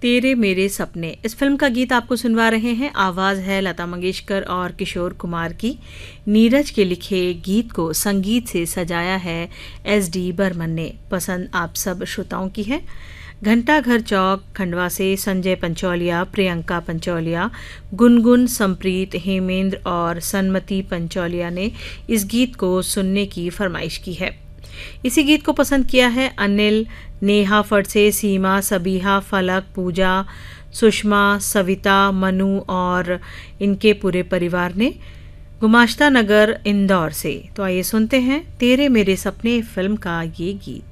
तेरे मेरे सपने इस फिल्म का गीत आपको सुनवा रहे हैं। आवाज़ है लता मंगेशकर और किशोर कुमार की। नीरज के लिखे गीत को संगीत से सजाया है SD बर्मन ने। पसंद आप सब श्रोताओं की है। घंटा घर चौक खंडवा से संजय पंचौलिया, प्रियंका पंचौलिया, गुनगुन, संप्रीत, हेमेंद्र और सन्मति पंचौलिया ने इस गीत को सुनने की फरमाइश की है। इसी गीत को पसंद किया है अनिल, नेहा फड़से, सीमा, सबीहा, फलक, पूजा, सुषमा, सविता, मनु और इनके पूरे परिवार ने गुमाश्ता नगर इंदौर से। तो आइए सुनते हैं तेरे मेरे सपने फिल्म का ये गीत।